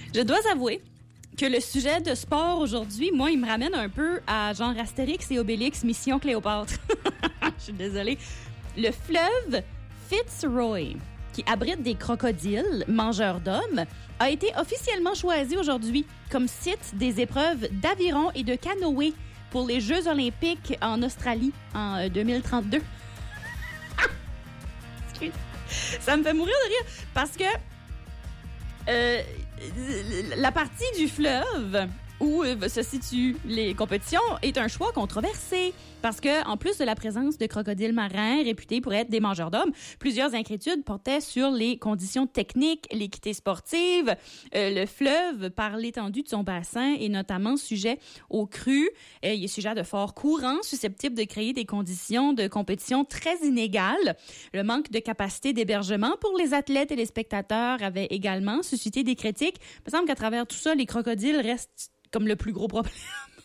Je dois avouer que le sujet de sport aujourd'hui, moi, il me ramène un peu à genre Astérix et Obélix, Mission Cléopâtre. Je suis désolée. Le fleuve Fitzroy, qui abrite des crocodiles mangeurs d'hommes, a été officiellement choisi aujourd'hui comme site des épreuves d'aviron et de canoë pour les Jeux olympiques en Australie en 2032. Ça me fait mourir de rire parce que la partie du fleuve où se situent les compétitions est un choix controversé. Parce que, en plus de la présence de crocodiles marins réputés pour être des mangeurs d'hommes, plusieurs inquiétudes portaient sur les conditions techniques, l'équité sportive. Le fleuve, par l'étendue de son bassin, est notamment sujet aux crues. Il est sujet à de forts courants susceptibles de créer des conditions de compétition très inégales. Le manque de capacité d'hébergement pour les athlètes et les spectateurs avait également suscité des critiques. Il me semble qu'à travers tout ça, les crocodiles restent comme le plus gros problème.